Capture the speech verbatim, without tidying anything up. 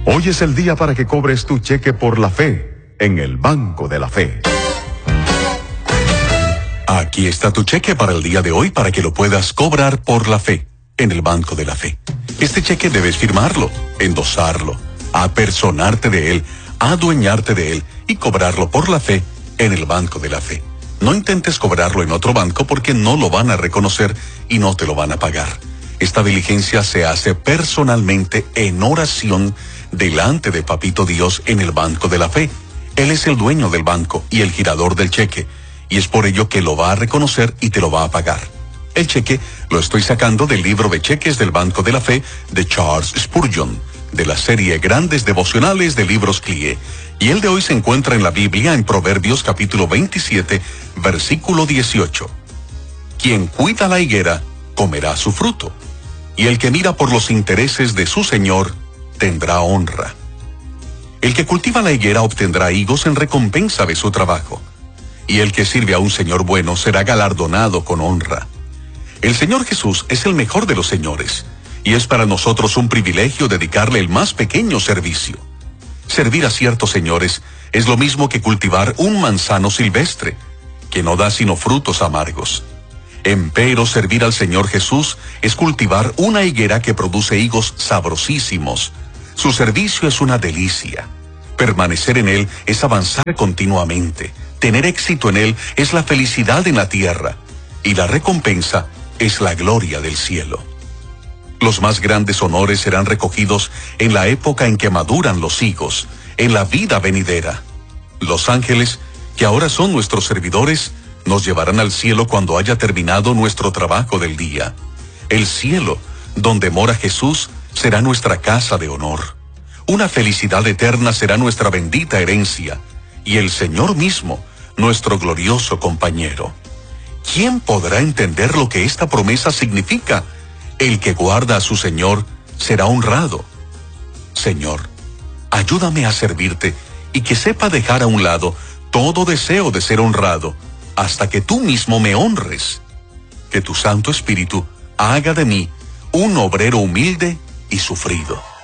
Hoy es el día para que cobres tu cheque por la fe en el Banco de la Fe. Aquí está tu cheque para el día de hoy para que lo puedas cobrar por la fe en el Banco de la Fe. Este cheque debes firmarlo, endosarlo, apersonarte de él, adueñarte de él y cobrarlo por la fe en el Banco de la Fe. No intentes cobrarlo en otro banco porque no lo van a reconocer y no te lo van a pagar. Esta diligencia se hace personalmente en oración delante de Papito Dios en el Banco de la Fe. Él es el dueño del banco y el girador del cheque, y es por ello que lo va a reconocer y te lo va a pagar. El cheque lo estoy sacando del libro de cheques del Banco de la Fe de Charles Spurgeon, de la serie Grandes Devocionales de Libros Clie, y el de hoy se encuentra en la Biblia en Proverbios capítulo veintisiete, versículo dieciocho. Quien cuida la higuera, comerá su fruto, y el que mira por los intereses de su señor, tendrá honra. El que cultiva la higuera obtendrá higos en recompensa de su trabajo, y el que sirve a un señor bueno será galardonado con honra. El Señor Jesús es el mejor de los señores, y es para nosotros un privilegio dedicarle el más pequeño servicio. Servir a ciertos señores es lo mismo que cultivar un manzano silvestre, que no da sino frutos amargos. Empero servir al Señor Jesús es cultivar una higuera que produce higos sabrosísimos. Su servicio es una delicia. Permanecer en él es avanzar continuamente. Tener éxito en él es la felicidad en la tierra, y la recompensa es la gloria del cielo. Los más grandes honores serán recogidos en la época en que maduran los higos, en la vida venidera. Los ángeles, que ahora son nuestros servidores, nos llevarán al cielo cuando haya terminado nuestro trabajo del día. El cielo, donde mora Jesús, será nuestra casa de honor. Una felicidad eterna será nuestra bendita herencia, y el Señor mismo, nuestro glorioso compañero. ¿Quién podrá entender lo que esta promesa significa? El que guarda a su Señor será honrado. Señor, ayúdame a servirte y que sepa dejar a un lado todo deseo de ser honrado, hasta que tú mismo me honres. Que tu Santo Espíritu haga de mí un obrero humilde y sufrido.